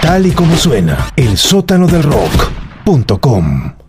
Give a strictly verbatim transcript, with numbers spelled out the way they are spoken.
Tal y como suena, el sótano del rock punto com.